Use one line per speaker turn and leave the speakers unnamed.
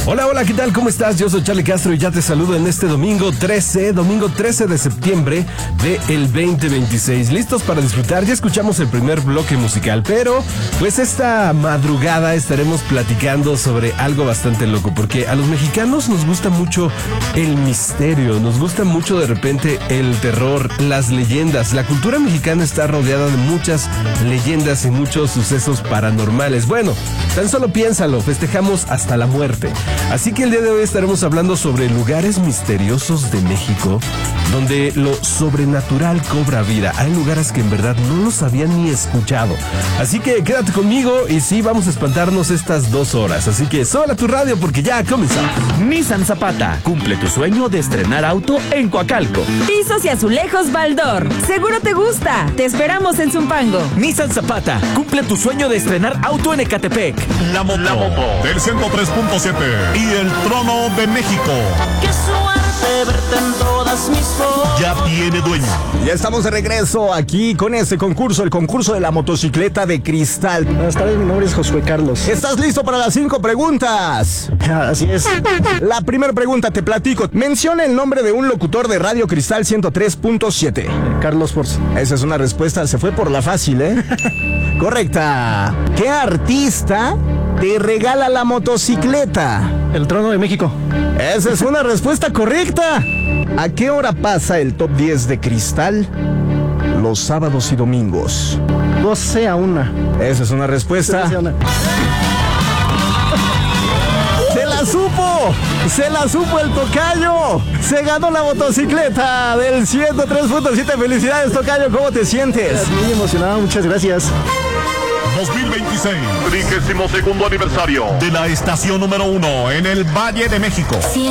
Hola, hola, ¿qué tal? ¿Cómo estás? Yo soy Charlie Castro y ya te saludo en este domingo 13 de septiembre del 2026. ¿Listos para disfrutar? Ya escuchamos el primer bloque musical, pero pues esta madrugada estaremos platicando sobre algo bastante loco, porque a los mexicanos nos gusta mucho el misterio, nos gusta mucho de repente el terror, las leyendas. La cultura mexicana está rodeada de muchas leyendas y muchos sucesos paranormales. Bueno, tan solo piénsalo, festejamos hasta la muerte. Así que el día de hoy estaremos hablando sobre lugares misteriosos de México, donde lo sobrenatural cobra vida. Hay lugares que en verdad no los habían ni escuchado. Así que quédate conmigo y sí, vamos a espantarnos estas 2 horas. Así que súbela a tu radio porque ya comenzamos.
Nissan Zapata, cumple tu sueño de estrenar auto en Coacalco.
Pisos y azulejos Baldor. Seguro te gusta. Te esperamos en Zumpango.
Nissan Zapata, cumple tu sueño de estrenar auto en Ecatepec.
La moto del 103.7 y el trono de México.
Qué suerte verte en todas mis fotos.
Ya tiene dueño.
Ya estamos de regreso aquí con este concurso, el concurso de la motocicleta de cristal.
Buenas tardes, mi nombre es Josué Carlos.
¿Estás listo para las 5 preguntas?
Así es.
La primera pregunta, te platico. Menciona el nombre de un locutor de Radio Cristal 103.7.
Carlos Force.
Esa es una respuesta, se fue por la fácil, ¿eh? Correcta. ¿Qué artista te regala la motocicleta?
El trono de México.
Esa es una respuesta correcta. ¿A qué hora pasa el top 10 de Cristal? Los sábados y domingos.
12-1.
Esa es una respuesta.
12-1.
¡Se la supo! ¡Se la supo el tocayo! ¡Se ganó la motocicleta del 103.7! ¡Felicidades, tocayo! ¿Cómo te sientes?
Muy emocionado, muchas gracias.
2026, 32º aniversario de la estación número 1 en el Valle de México.